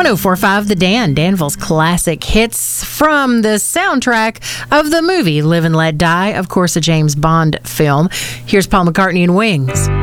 104.5 The Dan, Danville's classic hits from the soundtrack of the movie Live and Let Die, of course, a James Bond film. Here's Paul McCartney and Wings.